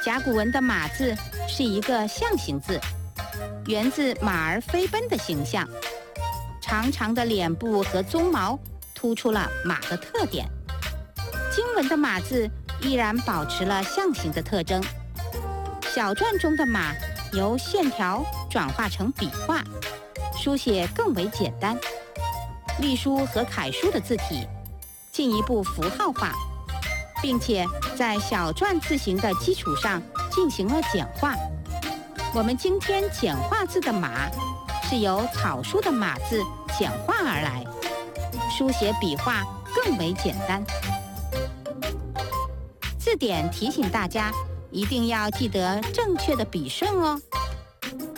甲骨文的马字是一个象形字，源自马儿飞奔的形象。长长的脸部和鬃毛突出了马的特点。金文的马字依然保持了象形的特征。小篆中的马由线条转化成笔画，书写更为简单。隶书和楷书的字体进一步符号化，并且在小篆字形的基础上进行了简化。我们今天简化字的马是由草书的马字简化而来，书写笔画更为简单。字典提醒大家，一定要记得正确的笔顺哦。